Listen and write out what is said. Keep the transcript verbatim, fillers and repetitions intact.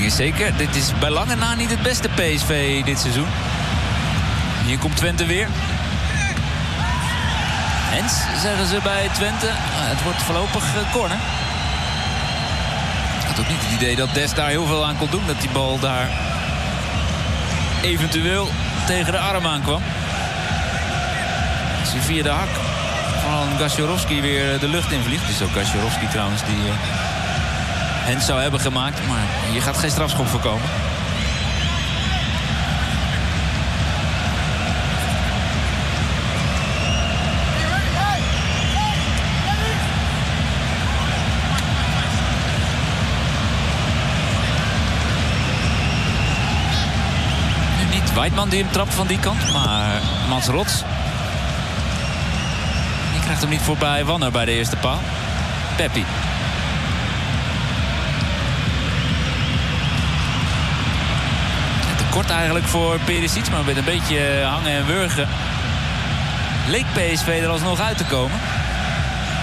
Nee, zeker. Dit is bij lange na niet het beste P S V dit seizoen. Hier komt Twente weer. Hens, zeggen ze bij Twente. Het wordt voorlopig corner. Ik had ook niet het idee dat Des daar heel veel aan kon doen. Dat die bal daar eventueel tegen de arm aankwam. Als hij via de hak van Gasiorowski weer de lucht invliegt. Het is ook Gasiorowski trouwens die uh, Hens zou hebben gemaakt. Maar hier gaat geen strafschop voorkomen. Weidman die hem trapt van die kant, maar Mats Rots die krijgt hem niet voorbij Wanner bij de eerste paal. Peppi. Te kort eigenlijk voor Perisic, maar met een beetje hangen en wurgen leek P S V er alsnog uit te komen.